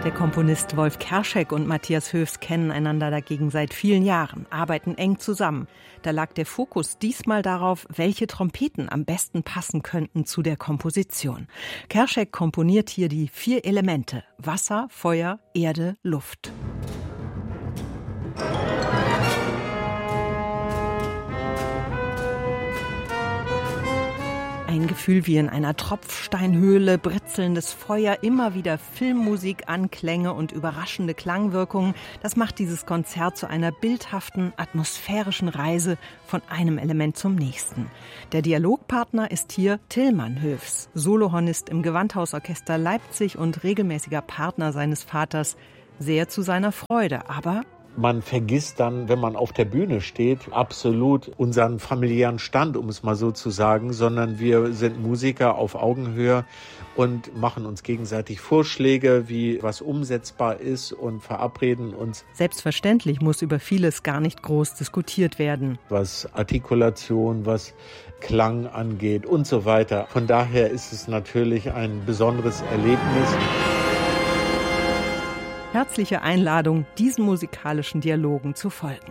Der Komponist Wolf Kerschek und Matthias Hoefs kennen einander dagegen seit vielen Jahren, arbeiten eng zusammen. Da lag der Fokus diesmal darauf, welche Trompeten am besten passen könnten zu der Komposition. Kerschek komponiert hier die 4 Elemente: Wasser, Feuer, Erde, Luft. Ein Gefühl wie in einer Tropfsteinhöhle, britzelndes Feuer, immer wieder Filmmusik, Anklänge und überraschende Klangwirkungen. Das macht dieses Konzert zu einer bildhaften, atmosphärischen Reise von einem Element zum nächsten. Der Dialogpartner ist hier Tilman Hoefs, Solohornist im Gewandhausorchester Leipzig und regelmäßiger Partner seines Vaters, sehr zu seiner Freude, aber man vergisst dann, wenn man auf der Bühne steht, absolut unseren familiären Stand, um es mal so zu sagen, sondern wir sind Musiker auf Augenhöhe und machen uns gegenseitig Vorschläge, wie was umsetzbar ist und verabreden uns. Selbstverständlich muss über vieles gar nicht groß diskutiert werden. Was Artikulation, was Klang angeht und so weiter. Von daher ist es natürlich ein besonderes Erlebnis. Herzliche Einladung, diesen musikalischen Dialogen zu folgen.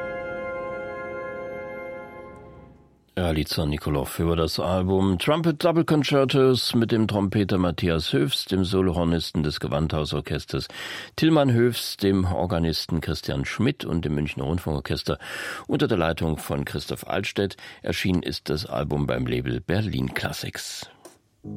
Liza Nikolov über das Album Trumpet Double Concertos mit dem Trompeter Matthias Hoefs, dem Solohornisten des Gewandhausorchesters Tilman Hoefs, dem Organisten Christian Schmidt und dem Münchner Rundfunkorchester unter der Leitung von Christoph Altstädt. Erschienen ist das Album beim Label Berlin Classics.